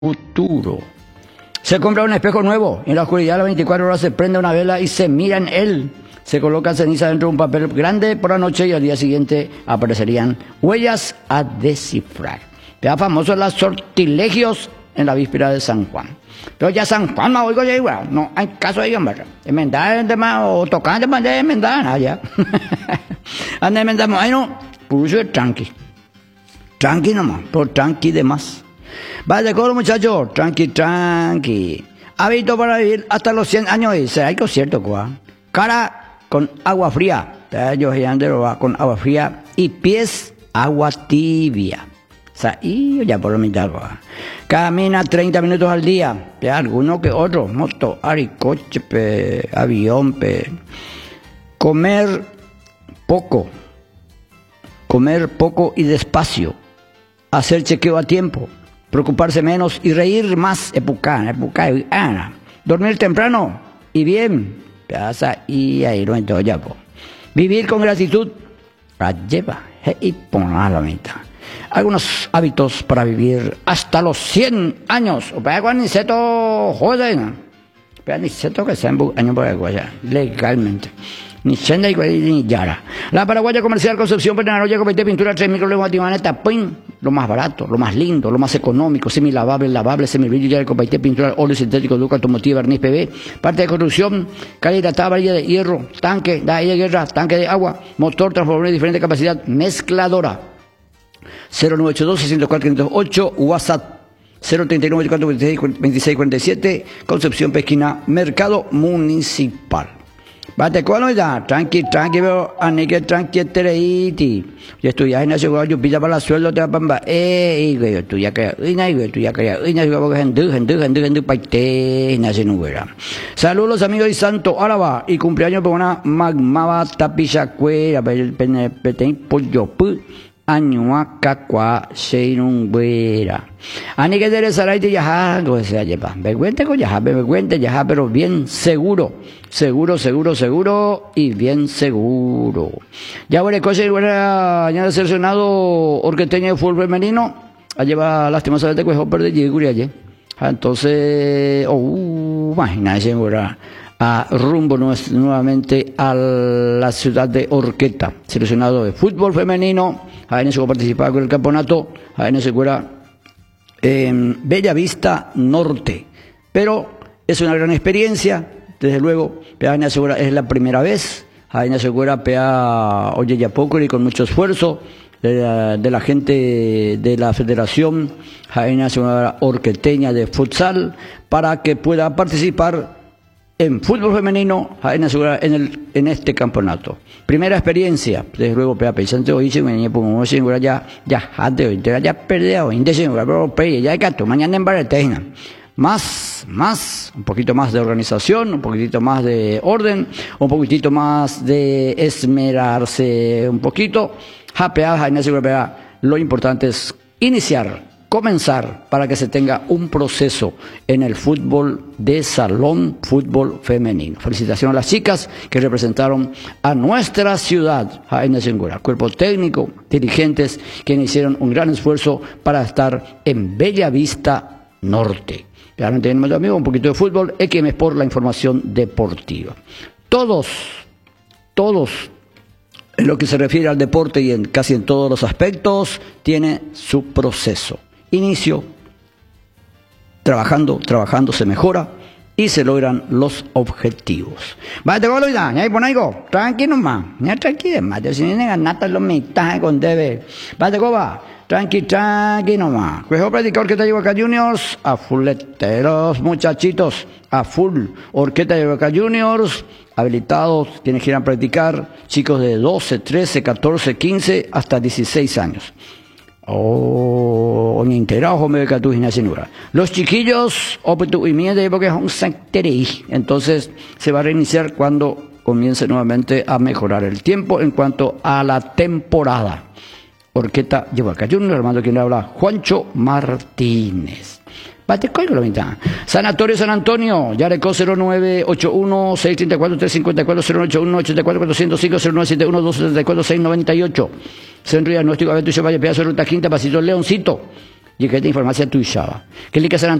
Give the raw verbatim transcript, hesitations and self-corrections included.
futuro. Se compra un espejo nuevo, en la oscuridad a las veinticuatro horas se prende una vela y se mira en él. Se coloca ceniza dentro de un papel grande por la noche y al día siguiente aparecerían huellas a descifrar. Ya famosos los sortilegios en la víspera de San Juan. Pero ya San Juan, no oigo ya, no hay caso de hombre. Enmendar el tema o tocar el tema de enmendar, allá. Anda enmendamos, ay no, puro es tranqui. Tranqui nomás, pero tranqui de más. Va de acuerdo, muchachos, tranqui, tranqui. Hábito para vivir hasta los cien años, y será que es cierto, cuá. Cara con agua fría, yo va con agua fría y pies agua tibia. O sea, y ya por lo mitad, cuá. Camina treinta minutos al día, ya alguno que otro, moto, aricoche, pe, avión, pe. Comer poco, comer poco y despacio, hacer chequeo a tiempo, preocuparse menos y reír más, epucana, epucana, ana. Dormir temprano y bien, y ahí no entonces ya, po. Vivir con gratitud, la lleva, y poner la mitad. Algunos hábitos para vivir hasta los cien años, o para cuando ni se to joden, pero ni se to que sean años por allá, legalmente. Ni Chenda y ni Yara. La Paraguaya Comercial Concepción Peñarol Copete Pintura tres micro Timaneta Pin, lo más barato, lo más lindo, lo más económico, semilavable, lavable, semibrillo, Copete Pintura, óleo sintético, Duca automotiva, barniz P V, parte de construcción, calidad, varilla de hierro, tanque, da de guerra, tanque de agua, motor, transformador de diferente capacidad, mezcladora. cero nueve ocho dos, seis cero cuatro, quinientos ocho, WhatsApp cero treinta y nueve, veinticuatro, veintiséis, cuarenta y siete, Concepción Pesquina, Mercado Municipal. Bate con ya, tranqui, tranqui, pero anique tranqui tereiti. Yo estudié en ese lugar, yo pilla para la sueldo te pamba. Eh, yo estudié que ina, yo estudié que ina, yo porque gente, gente, gente, gente paite, nace nuera. Saludos amigos de Santo Álava y cumpleaños por una magmaba tapizacuera, peten pollo pu. Añua cacua seinunguera. Ani que dere saraite yaha, go se lleva. Me cuente con yaha, me cuente yaha, pero bien seguro. Seguro, seguro, seguro y bien seguro. Ya bueno, cosa buena, ya seleccionado orqueteño de fútbol femenino. A lleva lastimosamente que Hopper de Yiguri allí. Entonces, oh, imagínate, ahora. A rumbo nuevamente a la ciudad de Orqueta, seleccionado de fútbol femenino, a en su participado con el campeonato, a en su fuera en Bella Vista Norte, pero es una gran experiencia, desde luego, es la primera vez, a en su fuera pea oye ya poco y con mucho esfuerzo de la, de la gente de la Federación Jaena Nacional Orqueteña de Futsal para que pueda participar en fútbol femenino en, en, el, en este campeonato. Primera experiencia, desde luego, pea pensante hoy se me pongo ya ya ya ya perdió, pero ya gato mañana en Baretena. Más, más, un poquito más de organización, un poquitito más de orden, un poquitito más de esmerarse un poquito. Japea, lo importante es iniciar, comenzar para que se tenga un proceso en el fútbol de salón, fútbol femenino. Felicitaciones a las chicas que representaron a nuestra ciudad, Jaén Singura, cuerpo técnico, dirigentes, quienes hicieron un gran esfuerzo para estar en Bella Vista Norte. Realmente tenemos amigos un poquito de fútbol, X M Sport, la información deportiva. Todos, todos, en lo que se refiere al deporte y en casi en todos los aspectos, tiene su proceso. Inicio, trabajando, trabajando se mejora y se logran los objetivos. Vale, golo ya, ya pon algo, tranquilo más, ya tranquilo más, si no ganata los mitad con debe. Vale, goba, tranqui, tranqui nomás. Juego practicador que te lleva acá Juniors, a fulleteros, muchachitos, a full. Orqueta de Boca Juniors, habilitados, quienes quieran practicar, chicos de doce, trece, catorce, quince, hasta dieciséis años. Oh, integrado me beca tu gimnasia. Los chiquillos, oportunidad porque es un secteri. Entonces se va a reiniciar cuando comience nuevamente a mejorar el tiempo en cuanto a la temporada. Orqueta lleva acá Junior, Armando quien le habla, Juancho Martínez. Sanatorio San Antonio, Yareco cero nueve ocho uno, seis tres cuatro, tres cinco cuatro, cero ocho uno, ocho cuatro, cuatro cero cinco, cero nueve siete uno, dos siete cuatro, seis nueve ocho. Centro Diagnóstico Aventura y Valle Pedazo de Ruta Quinta, Pasito Leoncito. y que te información tu shaba. Que le que serán